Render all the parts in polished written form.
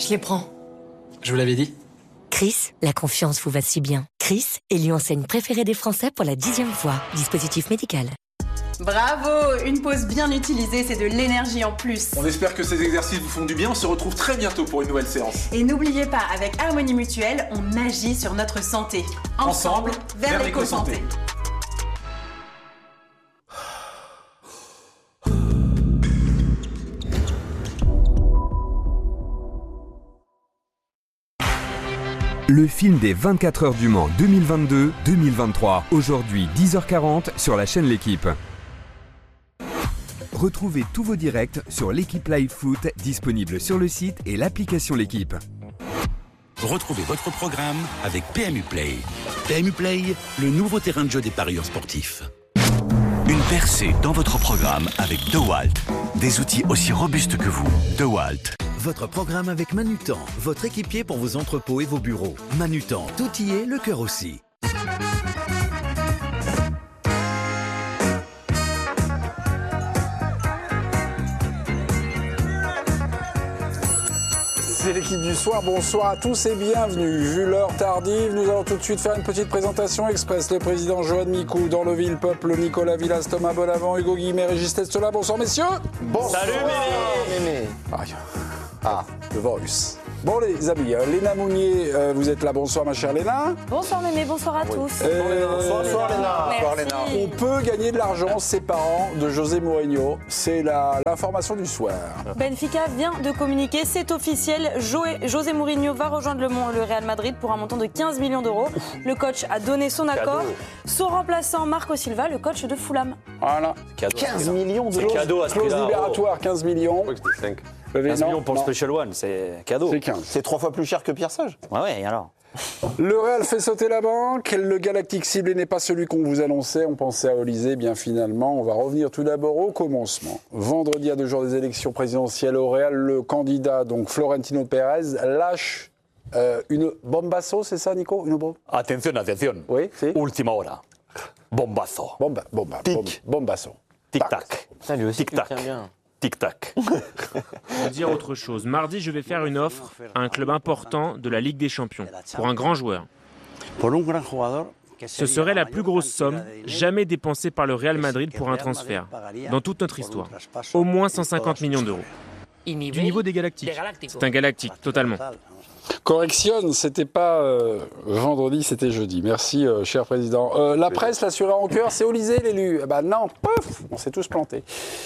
Je les prends. Je vous l'avais dit. Chris, la confiance vous va si bien. Chris, élu enseigne préférée des Français pour la 10e fois. Dispositif médical. Bravo! Une pause bien utilisée, c'est de l'énergie en plus. On espère que ces exercices vous font du bien. On se retrouve très bientôt pour une nouvelle séance. Et n'oubliez pas, avec Harmonie Mutuelle, on agit sur notre santé. Ensemble, vers l'éco-santé. Le film des 24 heures du Mans 2022-2023. Aujourd'hui 10h40 sur la chaîne L'Équipe. Retrouvez tous vos directs sur l'Équipe Live Foot, disponible sur le site et l'application L'Équipe. Retrouvez votre programme avec PMU Play. PMU Play, le nouveau terrain de jeu des parieurs sportifs. Une percée dans votre programme avec DeWalt. Des outils aussi robustes que vous. DeWalt. Votre programme avec Manutan, votre équipier pour vos entrepôts et vos bureaux. Manutan, tout y est, le cœur aussi. C'est l'équipe du soir, bonsoir à tous et bienvenue. Vu l'heure tardive, nous allons tout de suite faire une petite présentation express. Le président Johan Micou, dans le Ville-Peuple, Nicolas Villas, Thomas Bonavent, Hugo Guillemet, Régis Testola. Bonsoir messieurs. Bonsoir. Salut Mémé. Le Vorus. Bon les amis, Léna Mounier, vous êtes là, bonsoir ma chère Léna. Bonsoir Mémé, bonsoir à tous. Bonsoir Léna. Bonsoir Léna. On peut gagner de l'argent séparant de José Mourinho, c'est l'information du soir. Benfica vient de communiquer, c'est officiel, José Mourinho va rejoindre le Real Madrid pour un montant de 15 millions d'euros. Le coach a donné son accord. Son remplaçant Marco Silva, le coach de Fulham. Voilà. 15 millions d'euros. C'est cadeau à ce prix-là. Clause libératoire, 15 millions. Je crois que c'était 5. 15 millions pour le Special One, c'est cadeau. C'est 15. C'est 3 fois plus cher que Pierre Sage. Ouais, et alors Le Real fait sauter la banque. Le galactique ciblé n'est pas celui qu'on vous annonçait. On pensait à Olysée. Bien finalement, on va revenir tout d'abord au commencement. Vendredi, à 2 jours des élections présidentielles au Real, le candidat, donc Florentino Pérez, lâche une bombasso, c'est ça, Nico? Une bombe? Attention. Oui, c'est Ultima hora. Bombasso. Bombasso. Tic-tac. Ça, lui aussi, Tic-tac. bien. Tic-tac. Pour dire autre chose, mardi, je vais faire une offre à un club important de la Ligue des Champions, pour un grand joueur. Ce serait la plus grosse somme jamais dépensée par le Real Madrid pour un transfert, dans toute notre histoire. Au moins 150 millions d'euros. Du niveau des Galactiques. C'est un galactique, totalement. Correction, c'était pas vendredi, c'était jeudi. Merci, cher président. La presse l'assurait en cœur, c'est Olysée l'élu. Non, pouf, on s'est tous plantés.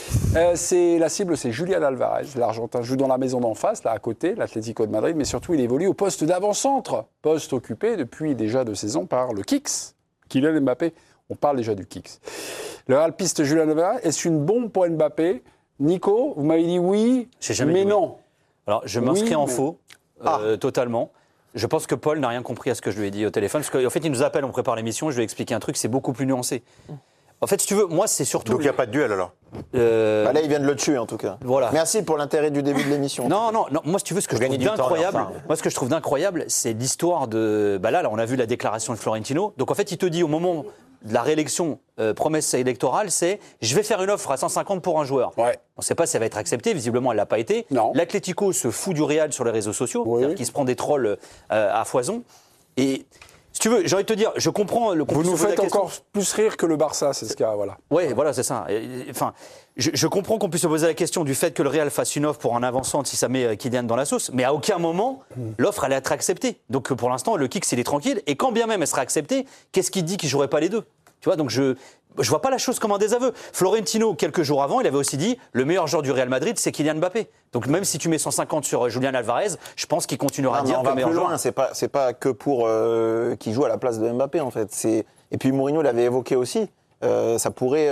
La cible, c'est Julián Alvarez. L'Argentin joue dans la maison d'en face, là à côté, l'Atlético de Madrid, mais surtout il évolue au poste d'avant-centre, poste occupé depuis déjà 2 saisons par le Kicks. Kylian Mbappé, on parle déjà du Kicks. Le Real piste Julián Alvarez, est-ce une bombe pour Mbappé? Nico, vous m'avez dit oui, mais non. Alors, je m'inscris en faux. Totalement. Je pense que Paul n'a rien compris à ce que je lui ai dit au téléphone. Parce qu'en fait, il nous appelle, on prépare l'émission, je lui ai expliqué un truc, c'est beaucoup plus nuancé. En fait, si tu veux, moi, c'est surtout... Donc, il n'y a pas de duel, alors là, il vient de le tuer, en tout cas. Voilà. Merci pour l'intérêt du début de l'émission. Non, moi, si tu veux, ce que je trouve d'incroyable, c'est l'histoire de... Là, on a vu la déclaration de Florentino. Donc, en fait, il te dit, au moment de la réélection, promesse électorale, c'est « je vais faire une offre à 150 pour un joueur ». Ouais. On ne sait pas si elle va être acceptée, visiblement, elle ne l'a pas été. L'Atlético se fout du Real sur les réseaux sociaux, c'est-à-dire qu'il se prend des trolls à foison. Et... Si tu veux, j'ai envie de te dire, je comprends le. Vous nous faites encore plus rire que le Barça, c'est ce cas, voilà. Oui, voilà, c'est ça. Enfin, je comprends qu'on puisse se poser la question du fait que le Real fasse une offre pour un avant-centre si ça met Kylian dans la sauce, mais à aucun moment, l'offre allait être acceptée. Donc pour l'instant, le Kicks, il est tranquille. Et quand bien même elle sera acceptée, qu'est-ce qui dit qu'il ne jouerait pas les deux? Tu vois, donc je vois pas la chose comme un désaveu. Florentino, quelques jours avant, il avait aussi dit le meilleur joueur du Real Madrid, c'est Kylian Mbappé. Donc même si tu mets 150 sur Julián Alvarez, je pense qu'il continuera à dire que le meilleur joueur. C'est pas que pour qu'il joue à la place de Mbappé, en fait. Et puis Mourinho l'avait évoqué aussi. Ça pourrait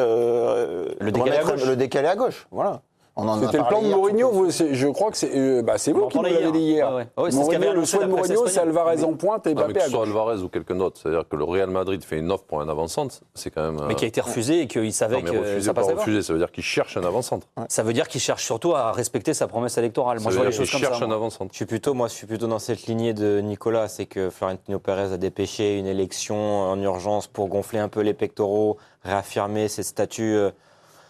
le décaler à gauche. Voilà. C'était le plan de Mourinho, je crois que c'est vous qui nous l'avez dit hier. Mourinho, le souhait de Mourinho, c'est Alvarez en pointe et Mbappé à gauche. Que ce soit Alvarez ou quelqu'un d'autre, c'est-à-dire que le Real Madrid fait une offre pour un avant-centre, c'est quand même... Mais qui a été refusé et qu'il savait que ça passait pas. Refusé, ça veut dire qu'il cherche un avant-centre. Ça veut dire qu'il cherche surtout à respecter sa promesse électorale. Moi, je vois les choses comme ça. Cherche un avant-centre. Je suis plutôt dans cette lignée de Nicolas, c'est que Florentino Pérez a dépêché une élection en urgence pour gonfler un peu les pectoraux, réaffirmer ses statuts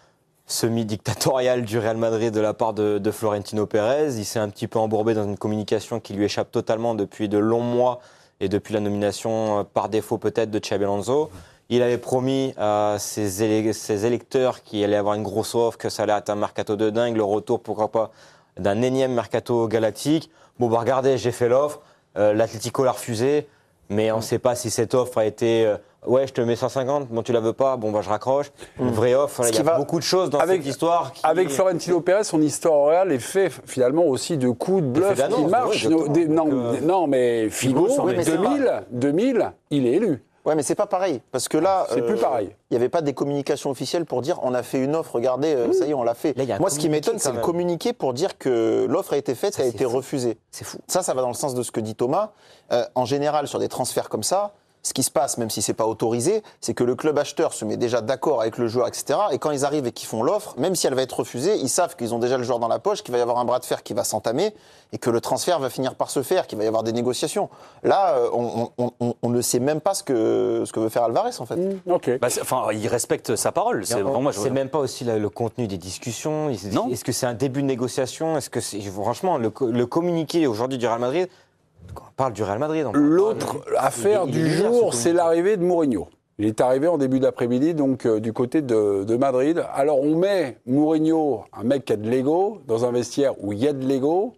semi-dictatorial du Real Madrid de la part de Florentino Pérez. Il s'est un petit peu embourbé dans une communication qui lui échappe totalement depuis de longs mois et depuis la nomination par défaut peut-être de Xabi Alonso. Il avait promis à ses électeurs qu'il allait avoir une grosse offre, que ça allait être un mercato de dingue, le retour, pourquoi pas, d'un énième mercato galactique. Bon, bah regardez, j'ai fait l'offre, l'Atlético l'a refusé, mais on ne sait pas si cette offre a été... ouais, je te mets 150, bon, tu la veux pas, bon, bah je raccroche. Une vraie offre, il y a beaucoup de choses dans cette histoire. Avec Florentino Pérez, son histoire au Real est fait finalement aussi de coups de bluff qui marchent. Non, mais Figo, 2000, il est élu. Ouais, mais c'est pas pareil, parce que là, c'est plus pareil. Il n'y avait pas des communications officielles pour dire on a fait une offre, regardez, ça y est, on l'a fait. Moi, ce qui m'étonne, c'est le communiqué pour dire que l'offre a été faite, ça a été refusé. C'est fou. Ça va dans le sens de ce que dit Thomas. En général, sur des transferts comme ça, ce qui se passe, même si c'est pas autorisé, c'est que le club acheteur se met déjà d'accord avec le joueur, etc. Et quand ils arrivent et qu'ils font l'offre, même si elle va être refusée, ils savent qu'ils ont déjà le joueur dans la poche, qu'il va y avoir un bras de fer qui va s'entamer et que le transfert va finir par se faire, qu'il va y avoir des négociations. Là, on ne sait même pas ce que veut faire Alvarez, en fait. Okay. Il respecte sa parole. C'est même pas aussi le contenu des discussions. Est-ce que c'est un début de négociation ? Est-ce que franchement, le communiqué aujourd'hui du Real Madrid, quand on parle du Real Madrid... L'autre affaire du jour, c'est l'arrivée de Mourinho. Il est arrivé en début d'après-midi, donc du côté de Madrid. Alors on met Mourinho, un mec qui a de l'ego, dans un vestiaire où il y a de l'ego.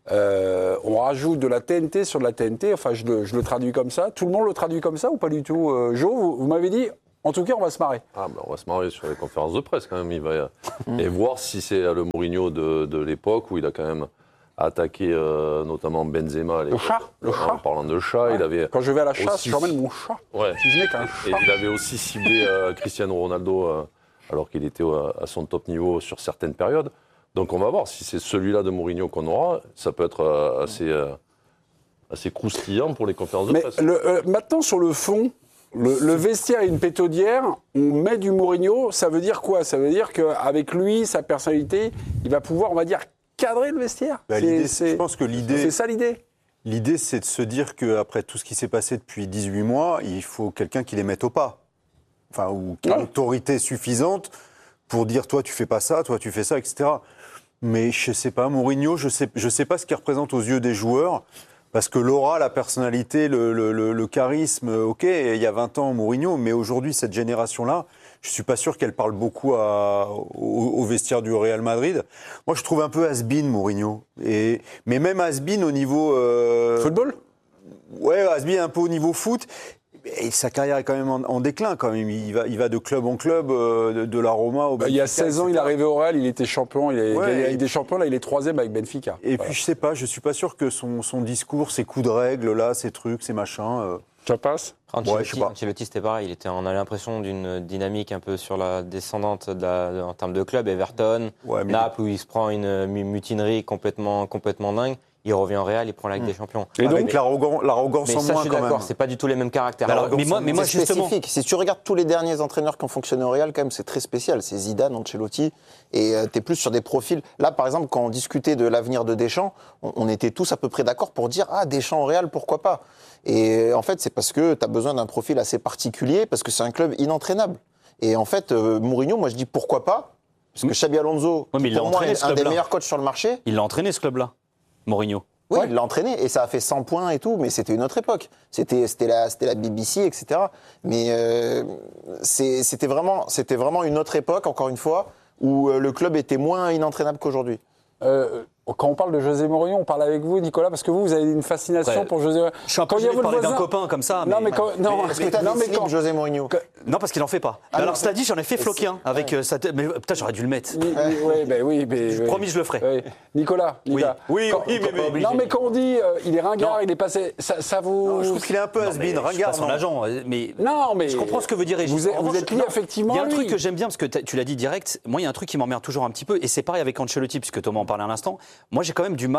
On rajoute de la TNT sur de la TNT. Enfin, je le traduis comme ça. Tout le monde le traduit comme ça ou pas du tout Jo, vous m'avez dit, en tout cas, on va se marrer. On va se marrer sur les conférences de presse quand même. Et voir si c'est le Mourinho de l'époque où il a quand même attaqué notamment Benzema. Le chat. En parlant de chat, ouais. Il avait... Quand je vais à la chasse, j'emmène mon chat. Ouais. Si je n'ai qu'un chat. Et il avait aussi ciblé Cristiano Ronaldo alors qu'il était à son top niveau sur certaines périodes. Donc on va voir si c'est celui-là de Mourinho qu'on aura. Ça peut être assez croustillant pour les conférences de presse. Maintenant, sur le fond, le vestiaire est une pétaudière, on met du Mourinho, ça veut dire quoi ? Ça veut dire qu'avec lui, sa personnalité, il va pouvoir, on va dire, cadrer le vestiaire. Je pense que l'idée... C'est ça l'idée ? L'idée, c'est de se dire qu'après tout ce qui s'est passé depuis 18 mois, il faut quelqu'un qui les mette au pas. Enfin, ou qui a une autorité suffisante pour dire, toi, tu fais pas ça, toi, tu fais ça, etc. Mais je sais pas, Mourinho, je sais pas ce qu'il représente aux yeux des joueurs, parce que l'aura, la personnalité, le charisme, ok, il y a 20 ans, Mourinho, mais aujourd'hui, cette génération-là, je suis pas sûr qu'elle parle beaucoup au vestiaire du Real Madrid. Moi, je trouve un peu has-been, Mourinho. Mais même has-been au niveau... Football ? Ouais, has-been un peu au niveau foot. Et sa carrière est quand même en déclin, quand même. Il va de club en club, de la Roma au Benfica. Il y a 16 ans, il est arrivé au Real, il était champion, il a gagné la Ligue des Champions, là il est 3e avec Benfica. Et puis je sais pas, je suis pas sûr que son discours, ses coups de règle, là, ces trucs, ces machins... Ça passe ? Ancelotti, c'était pareil. On a l'impression d'une dynamique un peu sur la descendante en termes de club. Everton, Naples, où il se prend une mutinerie complètement dingue. Il revient en Real, il prend la Ligue des Champions. Et donc l'arrogance en moins, je suis d'accord, c'est pas du tout les mêmes caractères. Mais moi c'est spécifique. Si tu regardes tous les derniers entraîneurs qui ont fonctionné au Real, quand même, c'est très spécial. C'est Zidane, Ancelotti, et t'es plus sur des profils. Là, par exemple, quand on discutait de l'avenir de Deschamps, on était tous à peu près d'accord pour dire Deschamps au Real, pourquoi pas. Et en fait, c'est parce que t'as besoin d'un profil assez particulier, parce que c'est un club inentraînable. Et en fait, Mourinho, moi je dis pourquoi pas, parce que Xabi Alonso, pour moi, est un des meilleurs coachs sur le marché. Il l'a entraîné ce clubla. Mourinho. Oui, il l'a entraîné et ça a fait 100 points et tout, mais c'était une autre époque. C'était la BBC, etc. Mais c'était vraiment une autre époque, encore une fois, où le club était moins inentraînable qu'aujourd'hui. Quand on parle de José Mourinho, on parle avec vous, Nicolas, parce que vous avez une fascination pour José Mourinho. Je suis un peu gêné de parler d'un copain comme ça. Non, mais est-ce que tu as des slips, José Mourinho ? Non, parce qu'il en fait pas. Alors, cela dit, j'en ai fait floquer avec sa tête. Mais putain, j'aurais dû le mettre. Promis, je le ferai. Nicolas. Oui, mais... Non, mais quand on dit il est ringard, il est passé. Ça vous. Non, je trouve qu'il est un peu has-been, ringard. Son agent. Non, mais. Je comprends ce que veut dire Régis. Vous êtes lié effectivement. Il y a un truc que j'aime bien, parce que tu l'as dit direct. Moi, il y a un truc qui m'emmerde toujours un petit peu, et c'est pareil avec Ancelotti, puisque Thomas en parlait à l'instant. Moi, j'ai quand même du mal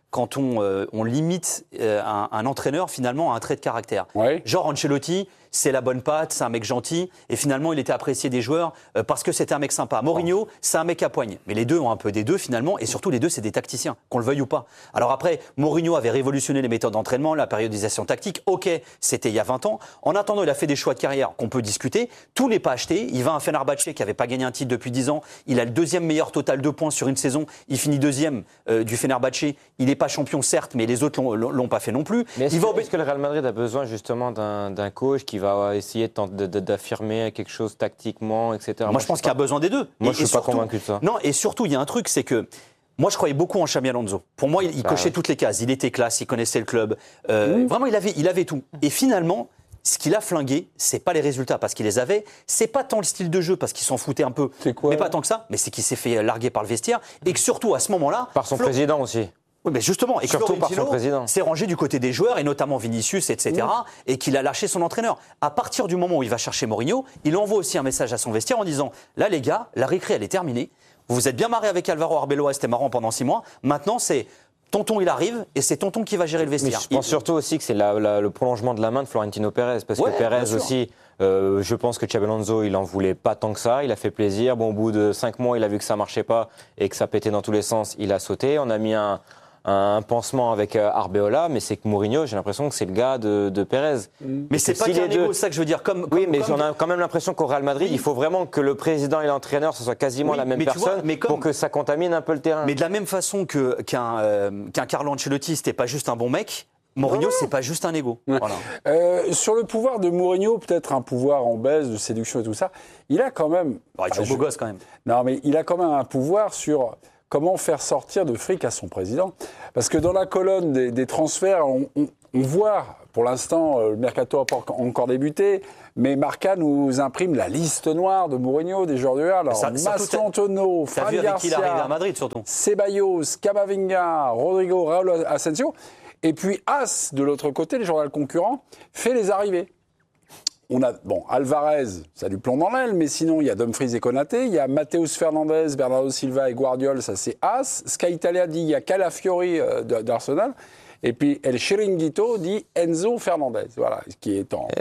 quand on limite un entraîneur finalement à un trait de caractère. Genre Ancelotti, c'est la bonne patte, c'est un mec gentil, et finalement il était apprécié des joueurs parce que c'était un mec sympa. Mourinho, c'est un mec à poigne. Mais les deux ont un peu des deux finalement, et surtout les deux c'est des tacticiens, qu'on le veuille ou pas. Alors après, Mourinho avait révolutionné les méthodes d'entraînement, la périodisation tactique, ok, c'était il y a 20 ans. En attendant, il a fait des choix de carrière qu'on peut discuter, tout n'est pas acheté, il va à Fenerbahçe qui n'avait pas gagné un titre depuis 10 ans, il a le deuxième meilleur total de points sur une saison, il finit deuxième du Fenerbahçe, il n'est pas champion certes, mais les autres l'ont pas fait non plus. Mais est-ce que le Real Madrid a besoin justement d'un coach qui va essayer d'affirmer quelque chose tactiquement, etc. Moi, je pense qu'il y a besoin des deux. Moi, je ne suis pas convaincu de ça. Non, et surtout, il y a un truc, c'est que moi, je croyais beaucoup en Xabi Alonso. Pour moi, il cochait toutes les cases. Il était classe, il connaissait le club. Vraiment, il avait tout. Et finalement, ce qu'il a flingué, c'est pas les résultats parce qu'il les avait, c'est pas tant le style de jeu parce qu'il s'en foutait un peu, mais pas tant que ça, mais c'est qu'il s'est fait larguer par le vestiaire et que surtout à ce moment-là... Par son président aussi. Oui, mais justement, et surtout par son président. s'est rangé du côté des joueurs, et notamment Vinicius, etc., et qu'il a lâché son entraîneur. À partir du moment où il va chercher Mourinho, il envoie aussi un message à son vestiaire en disant « Là, les gars, la récré, elle est terminée. Vous vous êtes bien marré avec Alvaro Arbeloa, c'était marrant pendant 6 mois. Maintenant, c'est Tonton, il arrive, et c'est Tonton qui va gérer le vestiaire. » Mais je pense surtout aussi que c'est le prolongement de la main de Florentino Pérez, parce que Pérez aussi... je pense que Xabi Alonso, il en voulait pas tant que ça. Il a fait plaisir. Bon, au bout de 5 mois, il a vu que ça marchait pas et que ça pétait dans tous les sens. Il a sauté. On a mis un pansement avec Arbeloa, mais c'est que Mourinho, j'ai l'impression que c'est le gars de Pérez. Mais c'est pas qu'un égo, c'est ça que je veux dire. Oui, mais on a quand même l'impression qu'au Real Madrid, il faut vraiment que le président et l'entraîneur, ce soit quasiment la même personne pour que ça contamine un peu le terrain. Mais de la même façon qu'un Carlo Ancelotti, c'était pas juste un bon mec, Mourinho, c'est pas juste un égo. Voilà. Sur le pouvoir de Mourinho, peut-être un pouvoir en baisse, de séduction et tout ça, il a quand même... il joue beau gosse quand même. Non, mais il a quand même un pouvoir sur comment faire sortir de fric à son président. Parce que dans la colonne des transferts, on voit, pour l'instant, le mercato n'a pas encore débuté, mais Marca nous imprime la liste noire de Mourinho, des joueurs du Real. Alors, Mastronono, Fran Garcia, à Madrid, surtout. Ceballos, Camavinga, Rodrigo, Raúl Asensio. Et puis As, de l'autre côté, les journaux concurrents, fait les arrivées. On a, Alvarez, ça a du plomb dans l'aile, mais sinon, il y a Dumfries et Konaté, il y a Mateus Fernandes, Bernardo Silva et Guardiola, ça c'est As. Sky Italia dit, il y a Calafiori d'Arsenal. Et puis El Chiringuito dit Enzo Fernandez, voilà, qui est en...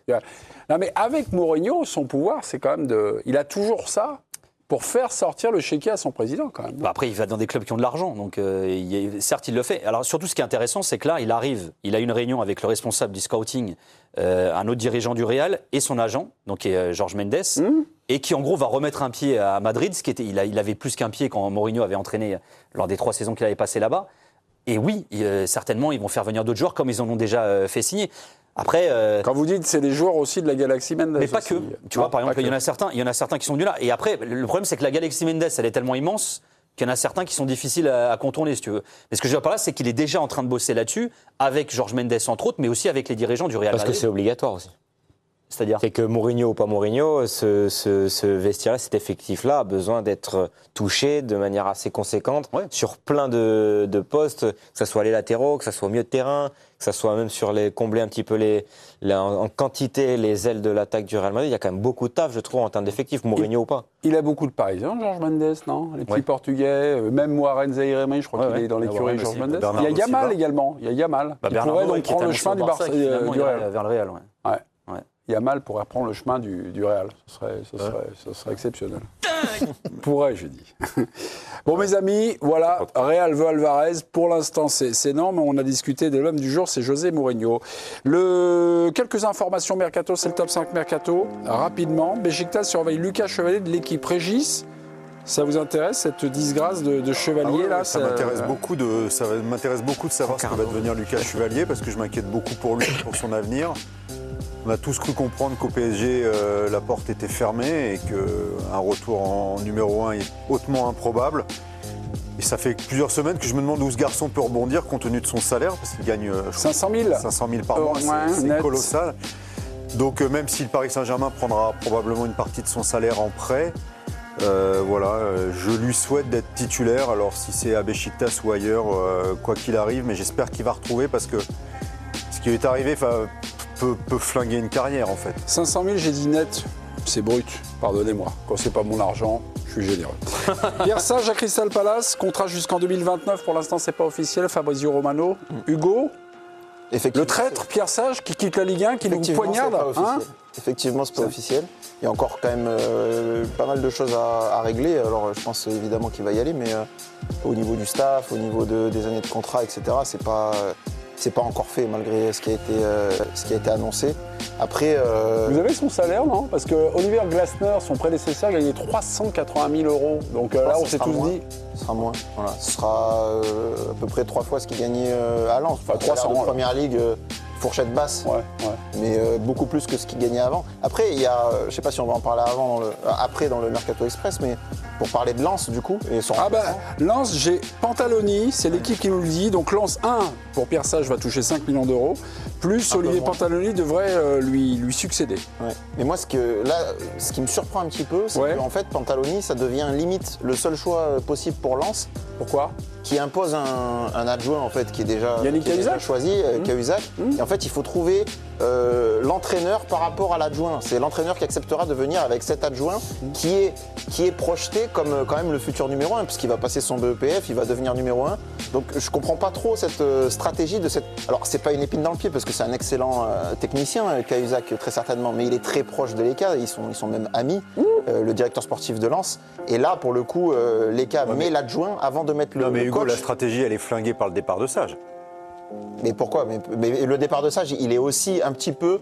Non, mais avec Mourinho, son pouvoir, c'est quand même de... Il a toujours ça pour faire sortir le chéquier à son président, quand même. Après, il va dans des clubs qui ont de l'argent, donc certes, il le fait. Alors, surtout, ce qui est intéressant, c'est que là, il arrive, il a une réunion avec le responsable du scouting, un autre dirigeant du Real, et son agent, donc qui est Jorge Mendes, et qui, en gros, va remettre un pied à Madrid, ce qui était, il avait plus qu'un pied quand Mourinho avait entraîné lors des 3 saisons qu'il avait passées là-bas. Et oui, certainement, ils vont faire venir d'autres joueurs, comme ils en ont déjà fait signer. Après, quand vous dites c'est des joueurs aussi de la Galaxy Mendes. Mais pas que. Tu vois, par exemple, il y en a certains qui sont venus là. Et après, le problème, c'est que la Galaxy Mendes, elle est tellement immense qu'il y en a certains qui sont difficiles à contourner, si tu veux. Mais ce que je veux dire par là, c'est qu'il est déjà en train de bosser là-dessus, avec Jorge Mendes, entre autres, mais aussi avec les dirigeants du Real Madrid. Parce que c'est obligatoire aussi. C'est-à-dire ? C'est que Mourinho ou pas Mourinho, ce vestiaire-là, cet effectif-là a besoin d'être touché de manière assez conséquente sur plein de postes, que ce soit les latéraux, que ce soit au milieu de terrain, que ce soit même sur combler un petit peu en quantité les ailes de l'attaque du Real Madrid. Il y a quand même beaucoup de taf, je trouve, en termes d'effectifs, Mourinho ou pas. Il a beaucoup de Parisiens, Jorge Mendes, non ? Les petits Portugais, même Warren Zaïre-Emery, je crois qu'il est dans l'écurie Jorge Mendes. Il y a Yamal également, il y a Yamal. Qui pourrait donc prendre le chemin du Real. Vers le Real, Yamal pourrait reprendre le chemin du Real. Ce serait exceptionnel. Pourrait, je dis. Bon, mes amis, voilà, Real veut Alvarez. Pour l'instant, c'est non, mais on a discuté de l'homme du jour, c'est José Mourinho. Quelques informations Mercato, c'est le top 5 Mercato. Rapidement, Beşiktaş surveille Lucas Chevalier de l'équipe Régis. Ça vous intéresse, cette disgrâce de Chevalier là? Ça m'intéresse beaucoup de savoir ce que va devenir Lucas Chevalier, parce que je m'inquiète beaucoup pour lui, pour son avenir. On a tous cru comprendre qu'au PSG, la porte était fermée et qu'un retour en numéro 1 est hautement improbable. Et ça fait plusieurs semaines que je me demande où ce garçon peut rebondir compte tenu de son salaire, parce qu'il gagne 500 000 par mois, c'est colossal. Donc même si le Paris Saint-Germain prendra probablement une partie de son salaire en prêt, je lui souhaite d'être titulaire. Alors si c'est à Beşiktaş ou ailleurs, quoi qu'il arrive, mais j'espère qu'il va retrouver, parce que ce qui lui est arrivé peut flinguer une carrière en fait. 500 000, j'ai dit net, c'est brut, pardonnez-moi. Quand c'est pas mon argent, je suis généreux. Pierre Sage à Crystal Palace, contrat jusqu'en 2029. Pour l'instant, c'est pas officiel. Fabrizio Romano. Hugo, le traître Pierre Sage qui quitte la Ligue 1, qui nous poignarde. Effectivement, c'est pas officiel. Il y a encore quand même pas mal de choses à régler. Alors, je pense évidemment qu'il va y aller, mais au niveau du staff, au niveau des années de contrat, etc., c'est pas encore fait malgré ce qui a été annoncé. Après, vous avez son salaire, non? Parce que Oliver Glasner, son prédécesseur, gagnait 380 000 €. Donc là, on s'est tous dit. Ce sera moins. Voilà. Ce sera à peu près 3 fois ce qu'il gagnait à Lens. Enfin, 300 en Première Ligue. Fourchette basse, mais beaucoup plus que ce qu'il gagnait avant. Après, il y a, je ne sais pas si on va en parler après dans le Mercato Express, mais pour parler de Lens du coup et son Lens, j'ai Pantaloni, c'est l'équipe qui nous le dit. Donc Lens 1 pour Pierre Sage va toucher 5 millions d'euros, plus Olivier Pantaloni devrait lui succéder. Ouais. Mais moi, ce qui me surprend un petit peu, c'est qu'en fait Pantaloni, ça devient limite le seul choix possible pour Lens. Pourquoi? Qui impose un adjoint en fait qui est déjà choisi, Cahuzac. Et en fait, il faut trouver l'entraîneur par rapport à l'adjoint. C'est l'entraîneur qui acceptera de venir avec cet adjoint qui est projeté comme quand même le futur numéro 1, puisqu'il va passer son BEPF, il va devenir numéro 1. Donc je comprends pas trop cette stratégie de cette. Alors c'est pas une épine dans le pied parce que c'est un excellent technicien, Cahuzac très certainement, mais il est très proche de l'ECA, ils sont même amis, le directeur sportif de Lens. Et là pour le coup, l'ECA met l'adjoint avant de mettre le Hugo, coach. la stratégie elle est flinguée par le départ de Sage. Mais pourquoi mais le départ de Sage, il est aussi un petit peu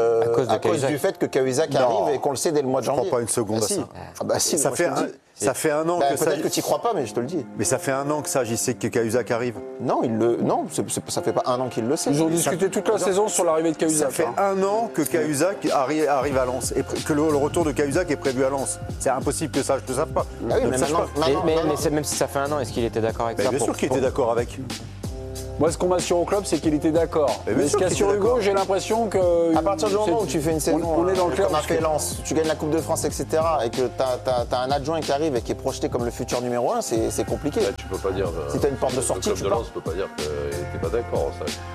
à cause du fait que Cahuzac arrive et qu'on le sait dès le mois de janvier. Je ne crois pas une seconde à ça. Ah bah si, ça fait un an que Sage... Peut-être que tu n'y crois pas, mais je te le dis. Mais ça fait un an que Sage, il sait que Cahuzac arrive. Non, ça fait pas un an qu'il le sait. Ils ont discuté toute la saison sur l'arrivée de Cahuzac. Ça fait un an que Cahuzac arrive à Lens et que le retour de Cahuzac est prévu à Lens. C'est impossible que Sage ne le sache pas. Ah oui, mais même si ça fait un an, est-ce qu'il était d'accord avec ça? Bien sûr qu'il était d'accord avec. Moi, ce qu'on m'assure au club, c'est qu'il était d'accord. Mais ce qu'assure Hugo, j'ai l'impression que. À partir du moment où tu fais une saison, on est dans le club. Comme a fait Lens, tu gagnes la Coupe de France, etc., et que tu as un adjoint qui arrive et qui est projeté comme le futur numéro 1, c'est compliqué. Là, tu peux pas dire. Si tu as une porte de sortie, le club de Lens ne peut pas dire qu'il n'était pas d'accord.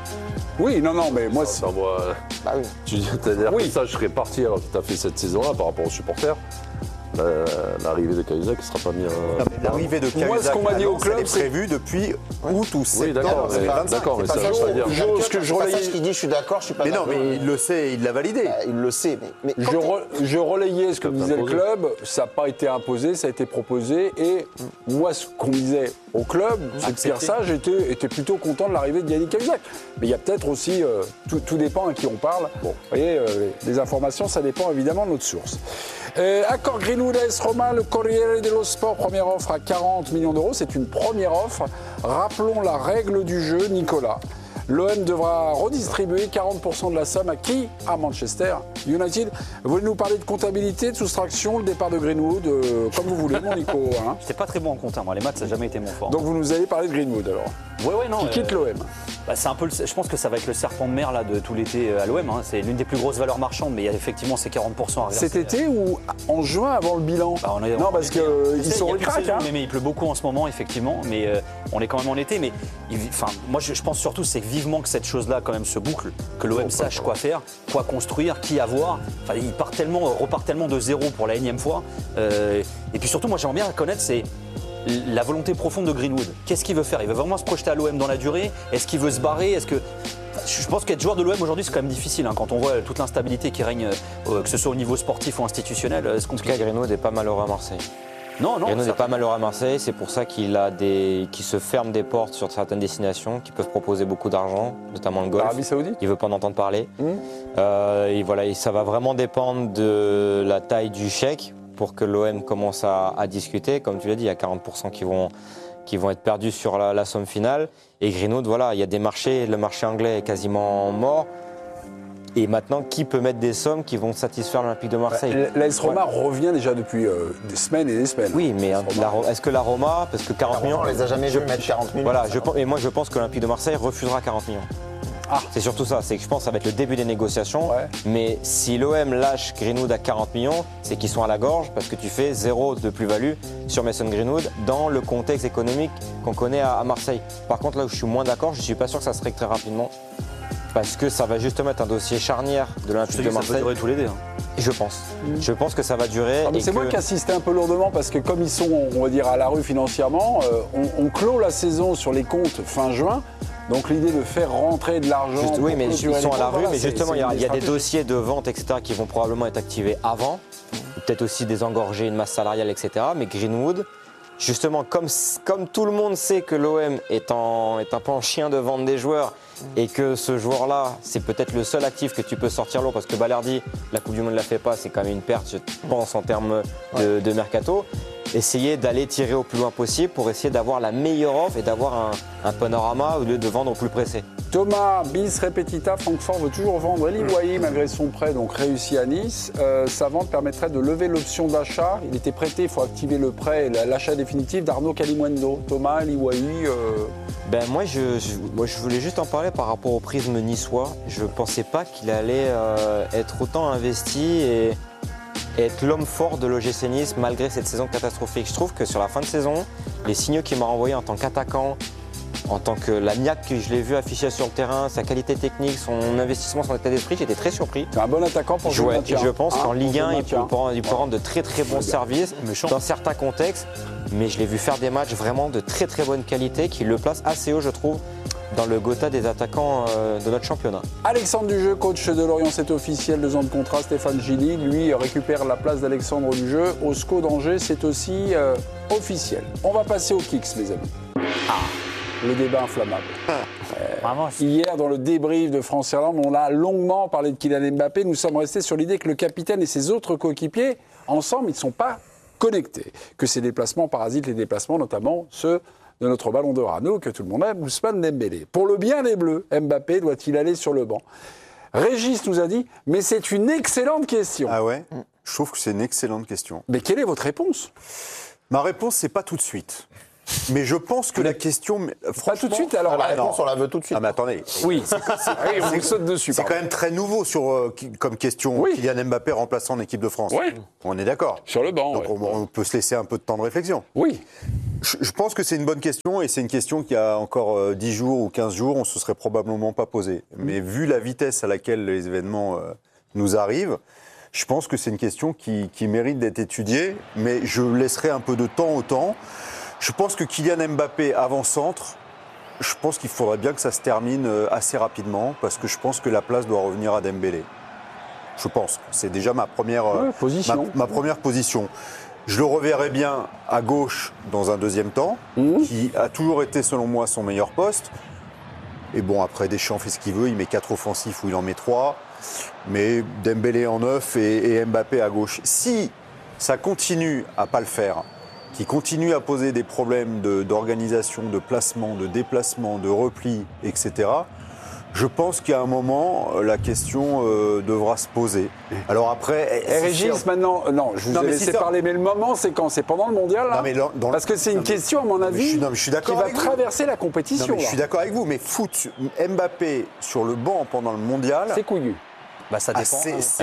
Oui, non, mais moi. Bah oui. C'est-à-dire que ça, je serais parti alors que tu as fait cette saison-là par rapport aux supporters. L'arrivée de Cahuzac ne sera pas mis en... L'arrivée de Cahuzac, moi, ce qu'on m'a dit au club, c'est prévu depuis août ou septembre. Oui, d'accord, mais ça veut pas dire. Ce que je relayais, ce qu'il dit, je suis d'accord, je suis pas d'accord. Mais non, mais il le sait, il l'a validé. Il le sait, mais je relayais ce que disait le club, ça n'a pas été imposé, ça a été proposé, et moi, ce qu'on disait au club, c'est que Pierre Sage était plutôt content de l'arrivée de Yannick Cahuzac. Mais il y a peut-être aussi, tout dépend à qui on parle. Bon, vous voyez, les informations, ça dépend évidemment de notre source. Accord Greenwood AS Roma, le Corriere dello Sport, première offre à 40 millions d'euros. C'est une première offre. Rappelons la règle du jeu, Nicolas. L'OM devra redistribuer 40% de la somme à qui? À Manchester United. Vous voulez nous parler de comptabilité, de soustraction, le départ de Greenwood, comme vous voulez, mon Nico. Hein. J'étais pas très bon en compta, moi. Les maths, ça n'a jamais été mon fort. Donc vous nous allez parler de Greenwood alors? Ouais, non. Qui quitte l'OM? C'est un peu, je pense que ça va être le serpent de mer là, de tout l'été à l'OM. Hein. C'est l'une des plus grosses valeurs marchandes, mais il y a effectivement ces 40% à reverser. Cet été ou en juin avant le bilan? Non, parce qu'ils sont ric-rac. Hein. Mais il pleut beaucoup en ce moment, effectivement. Mais on est quand même en été. Mais moi, je pense surtout c'est vivement que cette chose-là quand même se boucle, que l'OM sache quoi faire, quoi construire, qui avoir. Enfin, il repart tellement de zéro pour la énième fois. Et puis surtout, moi, j'aimerais bien connaître la volonté profonde de Greenwood. Qu'est-ce qu'il veut faire? Il veut vraiment se projeter à l'OM dans la durée? Est-ce qu'il veut se barrer? Je pense qu'être joueur de l'OM aujourd'hui, c'est quand même difficile. Hein, quand on voit toute l'instabilité qui règne, que ce soit au niveau sportif ou institutionnel. En tout cas, Greenwood est pas malheureux à Marseille. Non. Greenwood n'est pas malheureux à Marseille. C'est pour ça qu'il se ferme des portes sur certaines destinations qui peuvent proposer beaucoup d'argent, notamment le golf. L'Arabie Saoudite. Il veut pas en entendre parler. Et voilà, et ça va vraiment dépendre de la taille du chèque pour que l'OM commence à discuter. Comme tu l'as dit, il y a 40% qui vont être perdus sur la somme finale. Et Greenwood, voilà, il y a des marchés, le marché anglais est quasiment mort. Et maintenant, qui peut mettre des sommes qui vont satisfaire l'Olympique de Marseille? L'AS Roma revient déjà depuis des semaines et des semaines. Oui, mais est-ce que la Roma, parce que 40 millions... On les a jamais vus mettre 40 millions. Voilà, et moi je pense que l'Olympique de Marseille refusera 40 millions. C'est surtout ça, c'est que je pense que ça va être le début des négociations. Mais si l'OM lâche Greenwood à 40 millions, c'est qu'ils sont à la gorge parce que tu fais 0 de plus-value sur Mason Greenwood dans le contexte économique qu'on connaît à Marseille. Par contre, là où je suis moins d'accord, je ne suis pas sûr que ça se règle très rapidement. parce que ça va justement être un dossier charnière de l'Olympique de Marseille. Ça va durer tous les deux. Je pense. Je pense que ça va durer. Ah, mais c'est moi qui insistais un peu lourdement parce que comme ils sont, on va dire, à la rue financièrement, on clôt la saison sur les comptes fin juin. Donc l'idée de faire rentrer de l'argent. Oui, mais ils sont à la rue, mais justement, il y a des stratégie. dossiers de vente, etc., qui vont probablement être activés avant. Peut-être aussi désengorger une masse salariale, etc. Mais Greenwood, justement, comme tout le monde sait que l'OM est un peu en chien de vente des joueurs et que ce joueur-là, c'est peut-être le seul actif que tu peux sortir lourd parce que Balerdi, la Coupe du Monde ne la fait pas, c'est quand même une perte, je pense, en termes de mercato. Essayer d'aller tirer au plus loin possible pour essayer d'avoir la meilleure offre et d'avoir un panorama au lieu de vendre au plus pressé. Thomas, bis repetita, Francfort veut toujours vendre Eli Wahi malgré son prêt, donc réussi à Nice. Sa vente permettrait de lever l'option d'achat. Il était prêté, il faut activer le prêt et l'achat définitif d'Arnaud Kalimuendo. Thomas, Eli Wahi. Moi, je voulais juste en parler par rapport au prisme niçois. Je ne pensais pas qu'il allait être autant investi et être l'homme fort de l'OGC Nice malgré cette saison catastrophique. Je trouve que sur la fin de saison, les signaux qu'il m'a envoyés en tant qu'attaquant, en tant que la niaque que je l'ai vu afficher sur le terrain, sa qualité technique, son investissement, son état d'esprit, j'étais très surpris. C'est un bon attaquant pour jouer le maintien. Je pense qu'en Ligue 1, il peut rendre de très très bons services dans certains contextes, mais je l'ai vu faire des matchs vraiment de très très bonne qualité qui le place assez haut, je trouve, dans le Gotha des attaquants de notre championnat. Alexandre Dujeu, coach de Lorient, c'est officiel, 2 ans de contrat. Stéphane Gilly, lui, récupère la place d'Alexandre Dujeu. Au SCO d'Angers, c'est aussi officiel. On va passer au Kicks, mes amis. Le débat inflammable. Hier, dans le débrief de France-Irlande, on a longuement parlé de Kylian Mbappé. Nous sommes restés sur l'idée que le capitaine et ses autres coéquipiers, ensemble, ils ne sont pas connectés. Que ces déplacements parasitent les déplacements, notamment ceux de notre ballon d'or à nous, que tout le monde aime, Ousmane Dembélé. Pour le bien des Bleus, Mbappé doit-il aller sur le banc ? Régis nous a dit, mais c'est une excellente question. Ah ouais ? Je trouve que c'est une excellente question. Mais quelle est votre réponse ? Ma réponse, c'est pas tout de suite. Mais je pense que la question... Pas tout de suite, alors la réponse, on la veut tout de suite. Ah mais attendez. Oui, on vous saute dessus. C'est quand même très nouveau comme question. Oui. Kylian Mbappé remplaçant en équipe de France. Oui. On est d'accord. Sur le banc, Donc on peut se laisser un peu de temps de réflexion. Oui. Je pense que c'est une bonne question et c'est une question qu'il y a encore 10 jours ou 15 jours, on ne se serait probablement pas posé. Mais vu la vitesse à laquelle les événements nous arrivent, je pense que c'est une question qui mérite d'être étudiée, mais je laisserai un peu de temps au temps. Je pense que Kylian Mbappé avant-centre, je pense qu'il faudrait bien que ça se termine assez rapidement parce que je pense que la place doit revenir à Dembélé. Je pense. C'est déjà ma première position. Ma première position. Je le reverrai bien à gauche dans un deuxième temps, qui a toujours été selon moi son meilleur poste. Et bon, après Deschamps fait ce qu'il veut, il met 4 offensifs ou il en met 3. Mais Dembélé en 9 et Mbappé à gauche. Si ça continue à pas le faire, qui continue à poser des problèmes d'organisation, de placement, de déplacement, de repli, etc., je pense qu'à un moment, la question devra se poser. Alors après... Régis, maintenant... Non, je vous ai laissé parler, mais le moment, c'est quand ? C'est pendant le mondial, là ? Parce que c'est une question, à mon avis, qui va traverser la compétition. Je suis d'accord avec vous, mais foot Mbappé sur le banc pendant le mondial... C'est couillu. Bah ça dépend.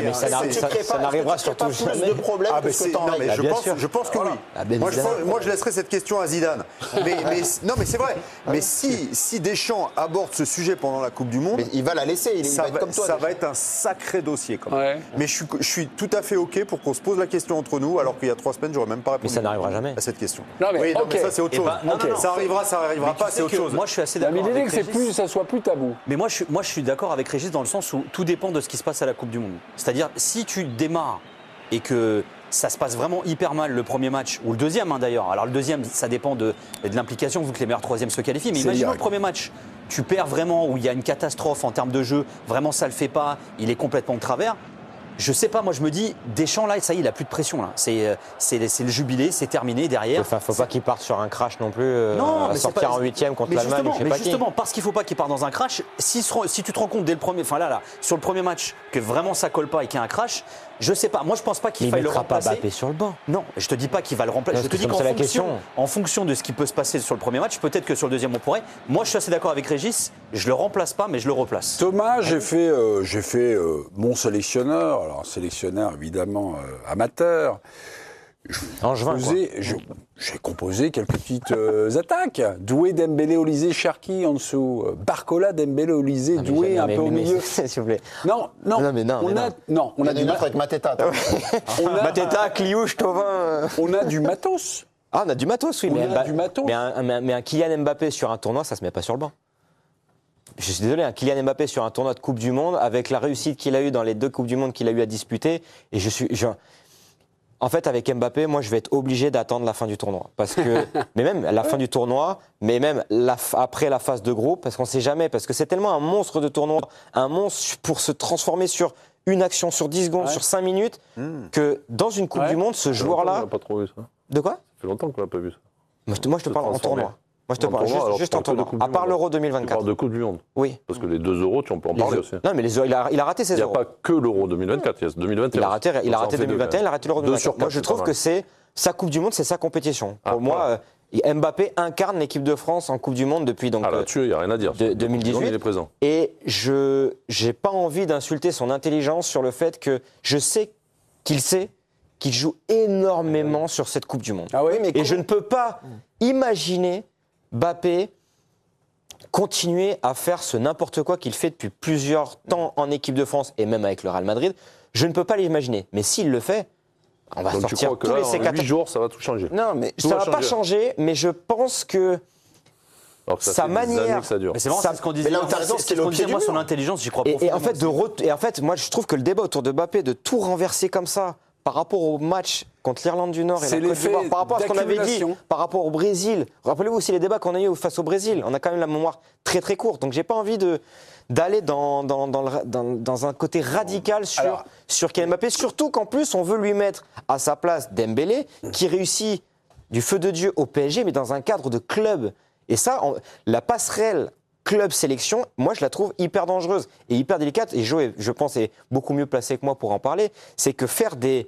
Ça n'arrivera surtout jamais. De problèmes que ce que t'en règles. Je pense que oui. Moi, je laisserai cette question à Zidane. Non, mais c'est vrai. Mais si Deschamps aborde ce sujet pendant la Coupe du Monde, mais il va la laisser. Il va être comme toi. Ça va être un sacré dossier quand même. Ouais. Mais je suis tout à fait OK pour qu'on se pose la question entre nous, alors qu'il y a 3 semaines, j'aurais même pas répondu. Mais ça n'arrivera jamais à cette question. Non, mais, mais ça c'est autre chose. Ça arrivera pas, c'est autre chose. Moi, je suis assez d'accord. Mais l'idée que ça soit plus tabou. Mais moi, je suis d'accord avec Régis dans le sens où tout dépend de ce qui se passe à la Coupe du Monde. C'est-à-dire, si tu démarres et que ça se passe vraiment hyper mal le premier match, ou le deuxième d'ailleurs, alors le deuxième, ça dépend de l'implication, vu que les meilleurs troisièmes se qualifient, mais imaginons le premier match, tu perds vraiment, où il y a une catastrophe en termes de jeu, vraiment ça le fait pas, il est complètement de travers. Je sais pas, moi je me dis, Deschamps là, ça y est, il a plus de pression là. C'est le jubilé, c'est terminé derrière. Enfin, faut pas qu'il parte sur un crash non plus. Non, à sortir en 8e contre l'Allemagne. Mais justement, parce qu'il faut pas qu'il parte dans un crash. Si tu te rends compte dès le premier, enfin là, sur le premier match, que vraiment ça colle pas et qu'il y a un crash, je sais pas. Moi je pense pas qu'il faille le remplacer. Il mettra pas Mbappé sur le banc. Non, je te dis pas qu'il va le remplacer. Je te dis qu'en fonction de ce qui peut se passer sur le premier match, peut-être que sur le deuxième on pourrait. Moi je suis assez d'accord avec Régis. Je le remplace pas, mais je le replace. Thomas, j'ai fait mon sélectionneur. Alors sélectionneur évidemment amateur, J'ai composé quelques petites attaques. Doué, Dembélé, Olysée, Cherki en dessous. Barcola, Dembélé, Olysée, Doué un peu au milieu. S'il vous plaît. Non. On a une offre avec Mateta. Mateta, Kliouche, Thauvin. On a du matos. Ah, on a du matos, oui. Mais un Kylian Mbappé sur un tournoi, ça se met pas sur le banc. Je suis désolé, un Kylian Mbappé sur un tournoi de Coupe du Monde, avec la réussite qu'il a eue dans les 2 Coupes du Monde qu'il a eu à disputer, et en fait, avec Mbappé, moi, je vais être obligé d'attendre la fin du tournoi. Parce que, mais même la fin du tournoi, mais même après la phase de groupe, parce qu'on ne sait jamais, parce que c'est tellement un monstre de tournoi, un monstre pour se transformer sur une action, sur 10 secondes, sur 5 minutes, que dans une Coupe du Monde, ce joueur-là... On n'a pas trop vu ça. De quoi ? Ça fait longtemps qu'on n'a pas vu ça. Moi, je te parle en tournoi. Moi, je te parle juste en tournoi. À part l'Euro 2024. Tu parles de Coupe du Monde. Oui. Parce que les 2 euros, tu en peux en parler aussi. Non, mais il a raté ses euros. Il n'y a pas que l'Euro 2024, il y a 2021. Il a raté 2021, il a raté l'Euro 2024. Moi, je trouve que c'est sa Coupe du Monde, c'est sa compétition. Pour moi, Mbappé incarne l'équipe de France en Coupe du Monde depuis là-dessus, il n'y a rien à dire. 2018. Il est présent. Et je n'ai pas envie d'insulter son intelligence sur le fait que je sais qu'il joue énormément sur cette Coupe du Monde. Et je ne peux pas imaginer Mbappé continuer à faire ce n'importe quoi qu'il fait depuis plusieurs temps en équipe de France et même avec le Real Madrid. Je ne peux pas l'imaginer. Mais s'il le fait, on va donc sortir tu crois que tous là, les en 8 jours, ça va tout changer. Non, mais ça ne va pas changer, mais je pense que sa manière... Mais c'est marrant, c'est ce qu'on disait. Moi, son intelligence, j'y crois profondément. Et en fait, moi, je trouve que le débat autour de Mbappé, de tout renverser comme ça, par rapport au match contre l'Irlande du Nord et la Côte d'Ivoire, par rapport à ce qu'on avait dit, par rapport au Brésil. Rappelez-vous aussi les débats qu'on a eu face au Brésil. On a quand même la mémoire très très courte. Donc j'ai pas envie d'aller dans un côté radical sur Kylian Mbappé. Surtout qu'en plus on veut lui mettre à sa place Dembélé, qui réussit du feu de Dieu au PSG, mais dans un cadre de club. Et ça, la passerelle club sélection, moi je la trouve hyper dangereuse et hyper délicate. Et Joe, je pense, est beaucoup mieux placé que moi pour en parler. C'est que faire des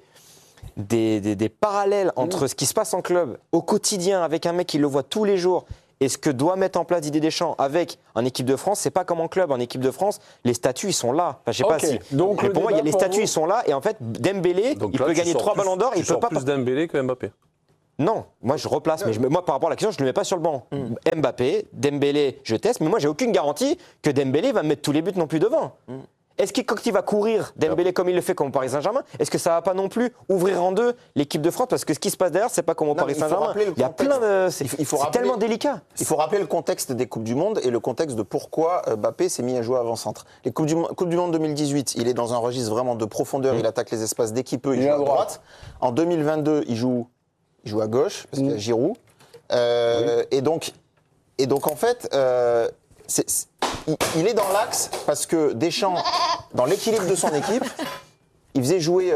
parallèles entre ce qui se passe en club au quotidien avec un mec qui le voit tous les jours et ce que doit mettre en place Didier Deschamps avec en équipe de France, c'est pas comme en club. En équipe de France, les statuts ils sont là. Enfin, je sais pas si. Donc, mais pour moi, les statuts ils sont là et en fait Dembélé, il peut gagner 3 ballons d'or, il peut pas. Plus Dembélé que Mbappé. Non, moi je replace, mais moi par rapport à la question, je ne le mets pas sur le banc. Mbappé, Dembélé, je teste, mais moi j'ai aucune garantie que Dembélé va mettre tous les buts non plus devant. Est-ce que quand il va courir, Dembélé comme il le fait comme au Paris Saint-Germain, est-ce que ça va pas non plus ouvrir en deux l'équipe de France? Parce que ce qui se passe derrière, c'est pas comme au Paris Saint-Germain. Il y a plein de... C'est tellement délicat. Il faut rappeler le contexte des Coupes du Monde et le contexte de pourquoi Mbappé s'est mis à jouer avant-centre. Les Coupes du Monde 2018, il est dans un registre vraiment de profondeur, il attaque les espaces dès qu'il peut, il joue à droite. En 2022, il joue à gauche, parce qu'il y a Giroud. Et donc en fait... il est dans l'axe parce que Deschamps, dans l'équilibre de son équipe, il faisait jouer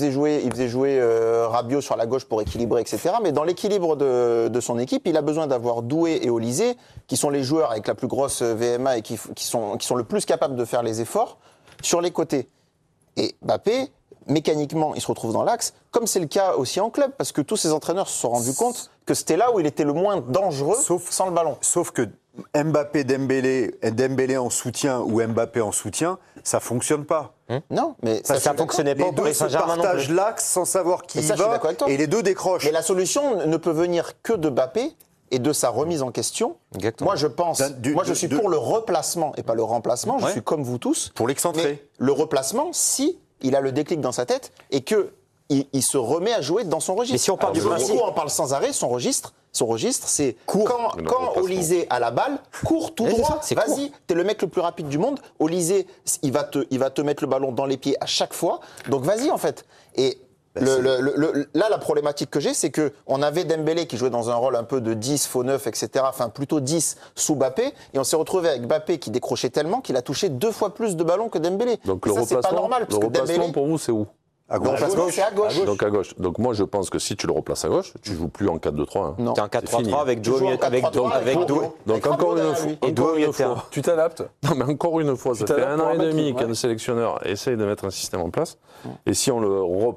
Rabiot sur la gauche pour équilibrer, etc. Mais dans l'équilibre de son équipe, il a besoin d'avoir Doué et Olysée, qui sont les joueurs avec la plus grosse VMA et qui sont le plus capables de faire les efforts sur les côtés. Et Mbappé, mécaniquement, il se retrouve dans l'axe, comme c'est le cas aussi en club, parce que tous ces entraîneurs se sont rendus compte que c'était là où il était le moins dangereux sans le ballon. Sauf que Mbappé, Dembélé en soutien ou Mbappé en soutien, ça fonctionne pas. Non, mais ça fonctionnait pas pour les Saint-Germain non plus. Les deux se partagent l'axe sans savoir qui y va et les deux décrochent. Mais la solution ne peut venir que de Mbappé et de sa remise en question. Exactement. Moi, je suis pour le replacement et pas le remplacement. Je suis comme vous tous. Pour l'excentrer. Mais le replacement, si il a le déclic dans sa tête et que il se remet à jouer dans son registre. Mais si on parle du principe, on parle sans arrêt. Son registre, c'est quand Olysée a la balle, cours tout droit. Vas-y, t'es le mec le plus rapide du monde. Olysée, il va te mettre le ballon dans les pieds à chaque fois. Donc vas-y en fait. Et là, la problématique que j'ai, c'est que on avait Dembélé qui jouait dans un rôle un peu de 10, faux 9, etc. Enfin, plutôt 10 sous Mbappé. Et on s'est retrouvé avec Mbappé qui décrochait tellement qu'il a touché 2 fois plus de ballons que Dembélé. Donc et ça, c'est pas normal. Le replacement pour vous, c'est où? À gauche. C'est à gauche. Donc à gauche. Donc moi je pense que si tu le replaces à gauche, tu joues plus en 4-2-3. Hein. Non. Tu es en 4-3-3 avec Doué. Donc encore une fois. Et Doué, tu t'adaptes. Non mais encore une fois, ça fait 1 an et demi qu'un sélectionneur essaye de mettre un système en place. Et si on le replace,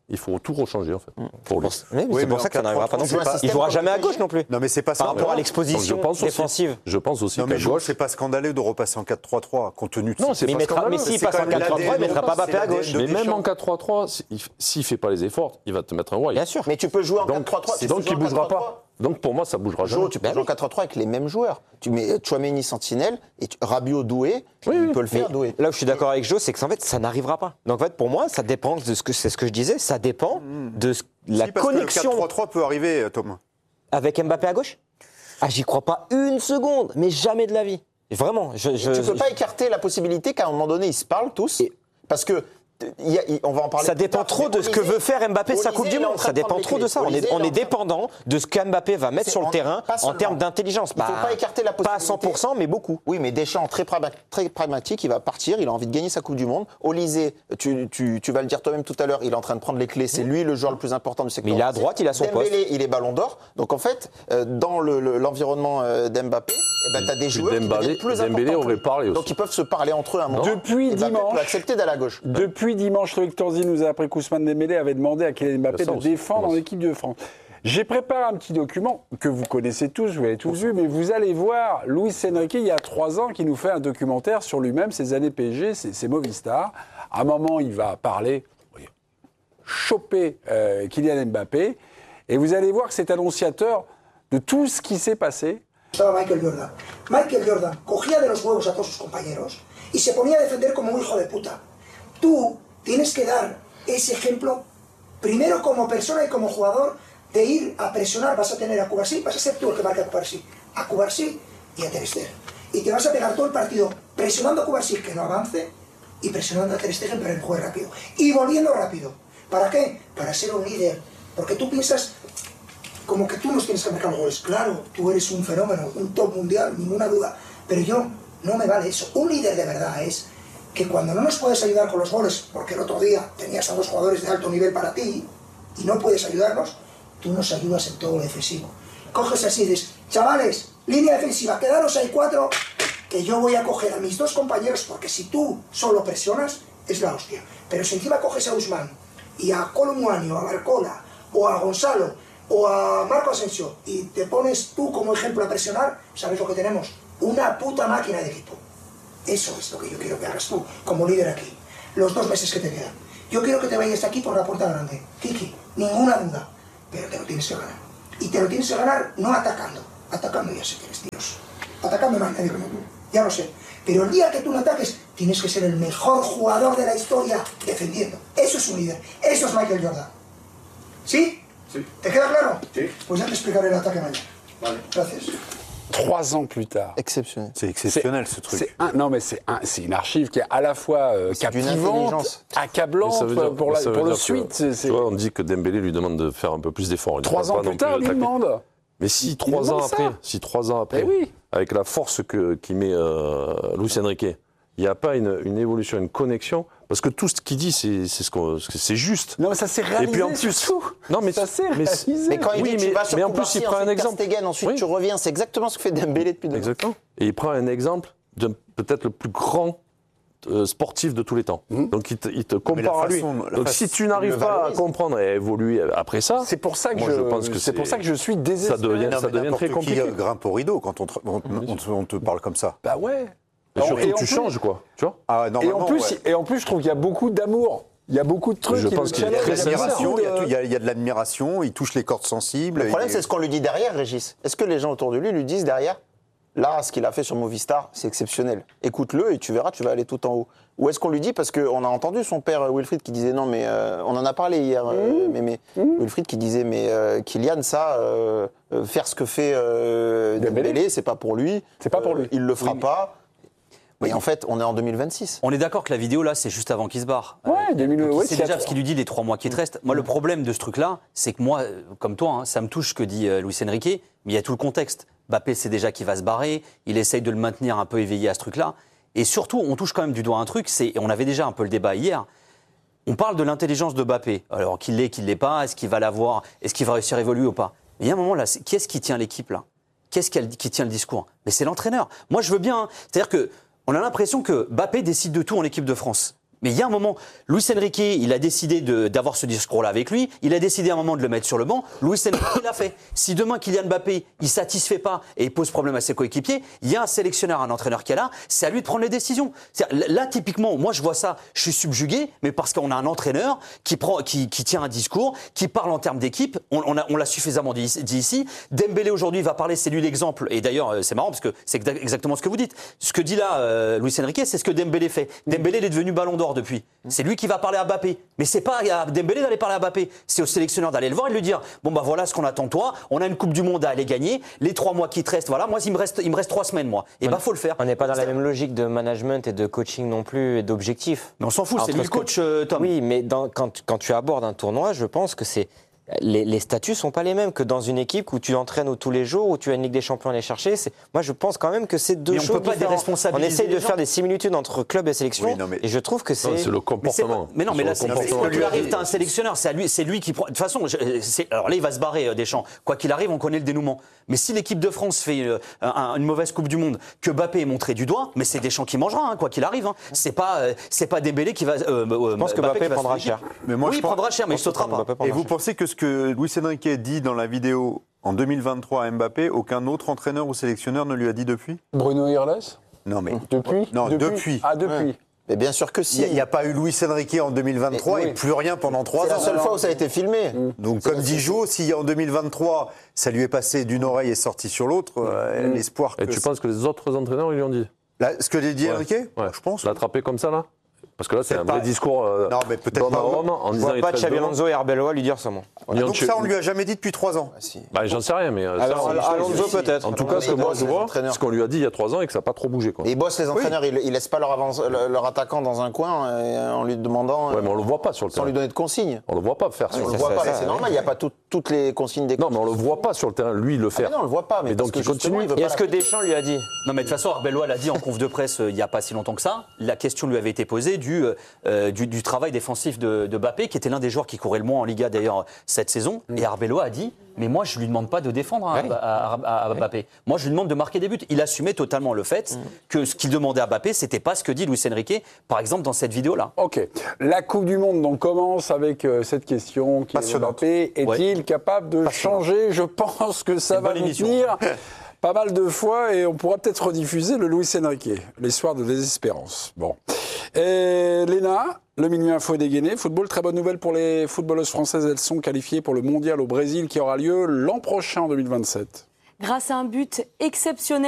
il faut tout rechanger en fait. Pour lui. Mais c'est pour ça que ça n'arrivera pas non plus. Il ne jouera jamais à gauche non plus. Non, mais c'est pas Par rapport à l'exposition défensive. Je pense aussi non, mais qu'à gauche. c'est pas scandaleux de repasser en 4-3-3 compte tenu de. Non, c'est pas scandaleux. Mais s'il passe en 4-3-3, il ne mettra pas Mbappé à gauche. Mais même en 4-3-3, s'il ne fait pas les efforts, il va te mettre un White. Bien sûr. Mais tu peux jouer en 4-3-3. Donc il ne bougera pas. Donc pour moi, ça ne bougera jamais. Tu peux jouer en 4-3-3 avec les mêmes joueurs. Tu mets Tchouaméni Sentinelle et Rabiot Doué, il peut le faire Doué. Là où je suis d'accord avec Jo, c'est que en fait, ça n'arrivera pas. Donc en fait, pour moi, ça dépend de ce que je disais, ça dépend de la connexion. Le 4-3-3 peut arriver, Tom. Avec Mbappé à gauche ? Ah, j'y crois pas une seconde, mais jamais de la vie. Vraiment. Tu peux pas écarter la possibilité qu'à un moment donné, ils se parlent tous, parce que. On va en parler. Ça dépend trop de ce que veut faire Mbappé de sa Coupe du Monde. Ça dépend trop de ça. On est dépendant de ce qu'Mbappé va mettre sur le terrain en termes d'intelligence. Il ne faut pas écarter la possibilité. Pas à 100%, mais beaucoup. Oui, mais Deschamps, très pragmatique, il va partir, il a envie de gagner sa Coupe du Monde. Olysée, tu vas le dire toi-même tout à l'heure, il est en train de prendre les clés. C'est lui le joueur le plus important du secteur. Mais il est à droite, il a son poste. Dembélé, il est ballon d'or. Donc en fait, dans l'environnement d'Mbappé, tu as des joueurs qui deviennent plus importants. Aurait parlé aussi. Donc ils peuvent se parler entre eux à un moment. Depuis dimanche, peut accepter d'aller à gauche. Depuis dimanche, Loïc Tanzi nous a appris qu'Ousmane Dembélé avait demandé à Kylian Mbappé de défendre en équipe de France. J'ai préparé un petit document que vous connaissez tous, vous l'avez tous vu, mais vous allez voir Luis Enrique, il y a 3 ans, qui nous fait un documentaire sur lui-même, ses années PSG, ses Movistar. À un moment, il va parler, choper Kylian Mbappé, et vous allez voir que c'est annonciateur de tout ce qui s'est passé. Estaba Michael Jordan. Michael Jordan cogía de los huevos a todos sus compañeros y se ponía a defender como un hijo de puta. Tú tienes que dar ese ejemplo, primero como persona y como jugador, de ir a presionar. Vas a tener a Cubarsí, vas a ser tú el que marque a Cubarsí y a Ter Stegen. Y te vas a pegar todo el partido presionando a Cubarsí que no avance y presionando a Ter Stegen para que juegue rápido. Y volviendo rápido. ¿Para qué? Para ser un líder. Porque tú piensas como que tú nos tienes que marcar los goles. Claro, tú eres un fenómeno, un top mundial, ninguna duda. Pero yo, no me vale eso. Un líder de verdad es que cuando no nos puedes ayudar con los goles, porque el otro día tenías a 2 jugadores de alto nivel para ti y no puedes ayudarnos, tú nos ayudas en todo lo defensivo. Coges así y dices, chavales, línea defensiva, quedaros ahí 4, que yo voy a coger a mis 2 compañeros, porque si tú solo presionas, es la hostia. Pero si encima coges a Ousmane y a Colomwani o a Barcola o a Gonzalo o a Marco Asensio y te pones tú como ejemplo a presionar, ¿sabes lo que tenemos? Una puta máquina de equipo. Eso es lo que yo quiero que hagas tú, como líder aquí. Los 2 meses que te quedan. Yo quiero que te vayas de aquí por la puerta grande. Kiki, ninguna duda. Pero te lo tienes que ganar. Y te lo tienes que ganar no atacando. Atacando ya sé que eres Dios. Atacando no hay nadie como tú. Ya lo sé. Pero el día que tú no ataques, tienes que ser el mejor jugador de la historia defendiendo. Eso es un líder. Eso es Michael Jordan. ¿Sí? Sí. ¿Te queda claro? Sí. Pues ya te explicaré el ataque mañana. Vale. Gracias. 3 ans plus tard. Exceptionnel. C'est exceptionnel ce truc. Non mais c'est une archive qui est à la fois captivante, accablante pour le suite. Tu vois, on dit que Dembélé lui demande de faire un peu plus d'efforts. 3 ans plus tard, il lui demande. Mais si 3 ans après, oui. Avec la force qu'il met Luis Enrique, il n'y a pas une évolution, une connexion, parce que tout ce qu'il dit, c'est juste. Non, mais ça s'est réalisé. Et puis en plus, non, mais ça s'est réalisé. Mais quand il dit tu vas sur en plus, il prend un exemple. Stegen, ensuite tu reviens, c'est exactement ce que fait Dembélé depuis 2 ans. Exactement. Et il prend un exemple de peut-être le plus grand sportif de tous les temps. Donc il te compare à lui. Donc si tu n'arrives pas à comprendre et à évoluer après ça, c'est pour ça que je suis désespéré. Ça devient très compliqué. Qui grimpe au rideau quand on te parle comme ça. Bah ouais. Et surtout, tu changes, quoi. Tu vois et en plus, je trouve qu'il y a beaucoup d'amour. Il y a beaucoup de trucs. Je pense qu'il y a très d'admiration. Il y a de l'admiration. Il touche les cordes sensibles. Le problème, c'est ce qu'on lui dit derrière, Régis. Est-ce que les gens autour de lui disent derrière, là, ce qu'il a fait sur Movistar, c'est exceptionnel. Écoute-le et tu verras, tu vas aller tout en haut. Ou est-ce qu'on lui dit, parce qu'on a entendu son père Wilfried qui disait non, mais on en a parlé hier, Wilfried qui disait mais Kylian, ça, faire ce que fait Dembélé, c'est pas pour lui. C'est pas pour lui. Il le fera pas. Mais en fait, on est en 2026. On est d'accord que la vidéo, là, c'est juste avant qu'il se barre. Ouais, c'est déjà ce qu'il lui dit les 3 mois qui te restent. Moi, le problème de ce truc-là, c'est que moi, comme toi, ça me touche ce que dit Luis Enrique, mais il y a tout le contexte. Mbappé sait déjà qu'il va se barrer, il essaye de le maintenir un peu éveillé à ce truc-là. Et surtout, on touche quand même du doigt un truc, et on avait déjà un peu le débat hier, on parle de l'intelligence de Mbappé. Alors, qu'il l'est pas, est-ce qu'il va l'avoir, est-ce qu'il va réussir à évoluer ou pas? Mais il y a un moment là, qui est-ce qui tient l'équipe là? Qui tient le discours? Mais c'est l'entraîneur. Moi, je veux bien, c'est-à-dire que on a l'impression que Mbappé décide de tout en équipe de France. Mais il y a un moment, Luis Enrique, il a décidé d'avoir ce discours-là avec lui. Il a décidé à un moment de le mettre sur le banc. Luis Enrique l'a fait. Si demain Kylian Mbappé, il satisfait pas et il pose problème à ses coéquipiers, il y a un sélectionneur, un entraîneur qui est là. C'est à lui de prendre les décisions. Là, typiquement, moi je vois ça, je suis subjugué, mais parce qu'on a un entraîneur qui tient un discours, qui parle en termes d'équipe. On l'a suffisamment dit ici. Dembélé aujourd'hui va parler, c'est lui l'exemple. Et d'ailleurs, c'est marrant parce que c'est exactement ce que vous dites. Ce que dit là Luis Enrique, c'est ce que Dembélé fait. Dembélé, il est devenu Ballon d'Or depuis. C'est lui qui va parler à Mbappé. Mais c'est pas à Dembélé d'aller parler à Mbappé. C'est au sélectionneur d'aller le voir et de lui dire bon bah voilà ce qu'on attend de toi. On a une Coupe du Monde à aller gagner. Les 3 mois qui te restent, voilà. Moi il me reste 3 semaines moi. Et bah faut le faire. On n'est pas dans la même logique de management et de coaching non plus et d'objectifs. Mais on s'en fout. C'est lui le coach, Tom. Oui, mais quand tu abordes un tournoi, je pense que c'est les statuts sont pas les mêmes que dans une équipe où tu entraînes tous les jours, où tu as une Ligue des Champions à aller chercher. Moi, je pense quand même que c'est deux choses différentes. On essaye de faire des similitudes entre club et sélection, et je trouve que c'est le comportement. Mais non, mais là, quand lui arrive, t'as un sélectionneur, c'est lui qui prend. De toute façon, alors là, il va se barrer, Deschamps. Quoi qu'il arrive, on connaît le dénouement. Mais si l'équipe de France fait une mauvaise Coupe du Monde, que Mbappé est montré du doigt, mais c'est Deschamps qui mangera, quoi qu'il arrive. C'est pas Dembélé qui va. Je pense que Mbappé prendra cher. Oui, il prendra cher, mais il sautera pas. Et vous pensez que ce que Luis Enrique dit dans la vidéo en 2023 à Mbappé, aucun autre entraîneur ou sélectionneur ne lui a dit depuis? Bruno Irles? Non, mais. Depuis? Non, depuis. Ah, depuis. Ouais. Mais bien sûr que si. Il n'y a pas eu Luis Enrique en 2023 et plus rien pendant 3 ans. C'est la seule fois où ça a été filmé. Donc, comme dit Jo, si en 2023, ça lui est passé d'une oreille et sorti sur l'autre, l'espoir que. Et tu penses que les autres entraîneurs, ils lui ont dit? Là, ce que dit Enrique, je pense. L'attraper comme ça, là? Parce que là, c'est un vrai discours. Non, mais peut-être pas. On ne voit pas Xabi Alonso et Arbeloa lui dire ça, moi. Donc ça, on lui a jamais dit depuis 3 ans. J'en sais rien, mais. Alors, Alonso peut-être. En tout cas, ce que moi je vois, ce qu'on lui a dit il y a 3 ans et que ça n'a pas trop bougé. Et ils bossent les entraîneurs, ils laissent pas leur attaquant dans un coin en lui demandant. Ouais, mais on le voit pas sur le terrain. Sans lui donner de consignes. On le voit pas faire. On le voit pas, c'est normal. Il n'y a pas toutes les consignes des. Non, mais on le voit pas sur le terrain. Lui, il le fait. Non, on le voit pas. Mais donc il continue. Et est-ce que Deschamps lui a dit? Non, mais de toute façon, Arbeloa l'a dit en conf de presse il n'y a pas si longtemps que ça. La question lui avait été posée du travail défensif de Mbappé, qui était l'un des joueurs qui courait le moins en Liga d'ailleurs cette saison. Et Arbeloa a dit mais moi je lui demande pas de défendre à Mbappé. Moi je lui demande de marquer des buts. Il assumait totalement le fait que ce qu'il demandait à Mbappé, c'était pas ce que dit Luis Enrique, par exemple dans cette vidéo-là. Ok. La Coupe du Monde donc commence avec cette question qui est Mbappé est-il capable de changer? Je pense que ça va nous tenir pas mal de fois et on pourra peut-être rediffuser le Luis Enrique, les soirs de désespérance. Bon. Et Léna, le Minuit Info est dégainé. Football, très bonne nouvelle pour les footballeuses françaises. Elles sont qualifiées pour le mondial au Brésil qui aura lieu l'an prochain en 2027. Grâce à un but exceptionnel.